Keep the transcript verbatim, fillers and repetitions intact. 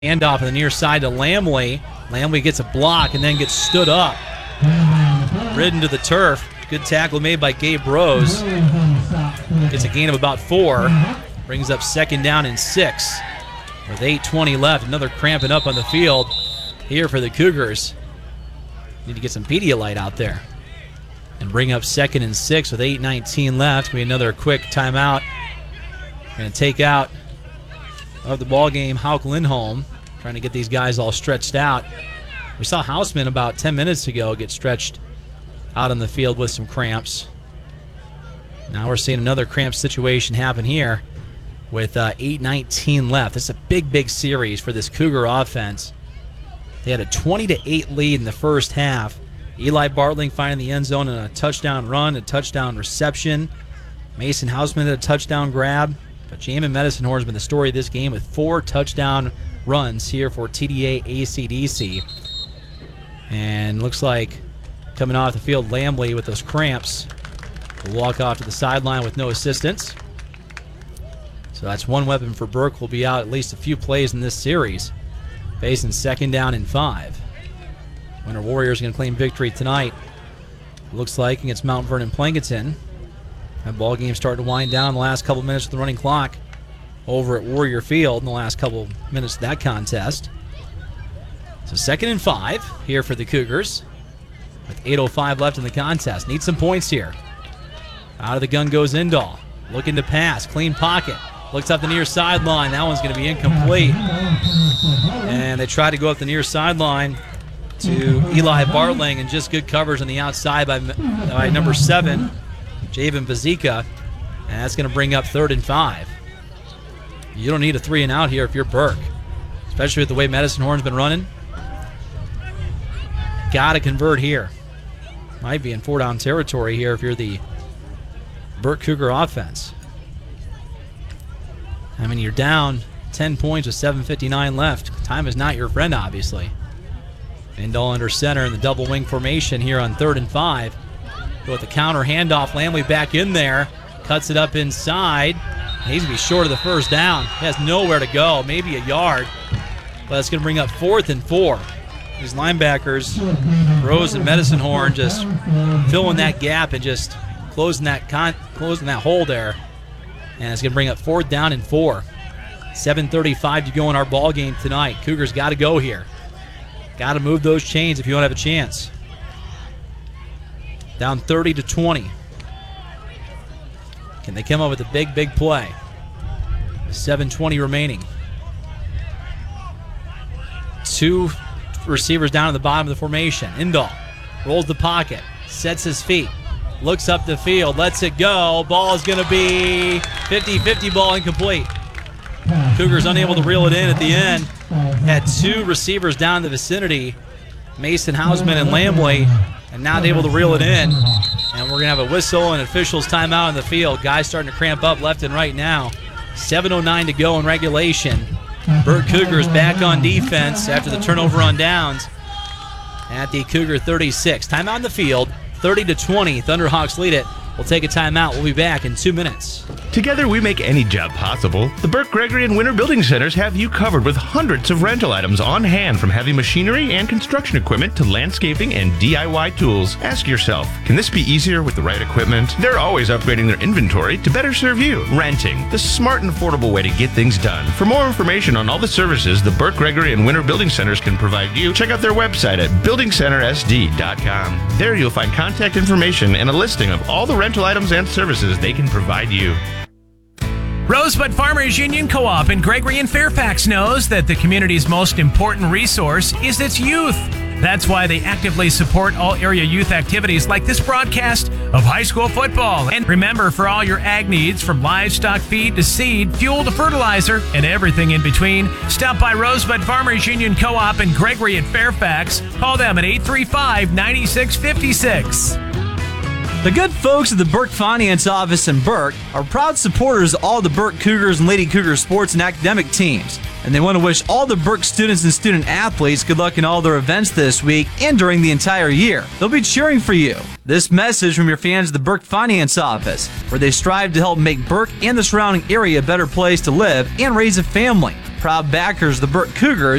Handoff on the near side to Lamley. Lamley gets a block and then gets stood up. Ridden to the turf. Good tackle made by Gabe Rose. Gets a gain of about four. Brings up second down and six. With eight twenty left, another cramping up on the field here for the Cougars. Need to get some Pedialyte out there. And bring up second and six with eight nineteen left. Be another quick timeout. Going to take out of the ball game Hauck Lindholm, trying to get these guys all stretched out. We saw Houseman about ten minutes ago get stretched out on the field with some cramps. Now we're seeing another cramp situation happen here with uh, eight nineteen left. This is a big, big series for this Cougar offense. They had a twenty to eight lead in the first half. Eli Bartling finding the end zone in a touchdown run, a touchdown reception. Mason Houseman had a touchdown grab. But Jamin Medicine Horn has been the story of this game with four touchdown runs here for T D A A C D C. And looks like coming off the field, Lamley with those cramps will walk off to the sideline with no assistance. So that's one weapon for Burke. Will be out at least a few plays in this series. Facing second down and five. Winter Warriors going to claim victory tonight. Looks like against Mount Vernon Plankinton. That ball game starting to wind down in the last couple minutes of the running clock over at Warrior Field in the last couple minutes of that contest. So second and five here for the Cougars with eight oh five left in the contest. Need some points here. Out of the gun goes Indahl. Looking to pass. Clean pocket. Looks up the near sideline. That one's going to be incomplete. And they try to go up the near sideline to Eli Bartling, and just good coverage on the outside by, by number seven, Javen Bazika, and that's going to bring up third and five. You don't need a three and out here if you're Burke, especially with the way Medicine Horn's been running. Got to convert here. Might be in four down territory here if you're the Burke Cougar offense. I mean, you're down ten points with seven fifty-nine left. Time is not your friend, obviously. Indahl under center in the double wing formation here on third and five. Go with the counter handoff. Lamley back in there. Cuts it up inside. He's going to be short of the first down. He has nowhere to go. Maybe a yard. But it's going to bring up fourth and four. These linebackers, Rose and Medicine Horn, just filling that gap and just closing that con- closing that hole there. And it's going to bring up fourth down and four. seven thirty-five to go in our ball game tonight. Cougars got to go here. Got to move those chains if you want to have a chance. Down thirty to twenty. Can they come up with a big, big play? seven twenty remaining. Two receivers down at the bottom of the formation. Indahl rolls the pocket, sets his feet, looks up the field, lets it go. Ball is going to be fifty-fifty ball, incomplete. Cougars unable to reel it in at the end. Had two receivers down in the vicinity, Mason Houseman and Lamley, and not able to reel it in. And we're going to have a whistle and officials timeout in the field. Guys starting to cramp up left and right now. seven oh nine to go in regulation. Burke Cougars back on defense after the turnover on downs at the Cougar thirty-six. Timeout in the field, thirty to twenty. Thunderhawks lead it. We'll take a timeout. We'll be back in two minutes. Together we make any job possible. The Burke, Gregory, and Winter Building Centers have you covered with hundreds of rental items on hand, from heavy machinery and construction equipment to landscaping and D I Y tools. Ask yourself, can this be easier with the right equipment? They're always upgrading their inventory to better serve you. Renting, the smart and affordable way to get things done. For more information on all the services the Burke, Gregory, and Winter Building Centers can provide you, check out their website at building center s d dot com. There you'll find contact information and a listing of all the rental items and services they can provide you. Rosebud Farmers Union Co-op in Gregory and Fairfax knows that the community's most important resource is its youth. That's why they actively support all area youth activities like this broadcast of high school football. And remember, for all your ag needs, from livestock feed to seed, fuel to fertilizer, and everything in between, stop by Rosebud Farmers Union Co-op in Gregory and Fairfax. Call them at eight three five, nine six five six. The good folks at the Burke Finance Office in Burke are proud supporters of all the Burke Cougars and Lady Cougar sports and academic teams. And they want to wish all the Burke students and student athletes good luck in all their events this week and during the entire year. They'll be cheering for you. This message from your fans of the Burke Finance Office, where they strive to help make Burke and the surrounding area a better place to live and raise a family. proud backers of the Burke Cougars,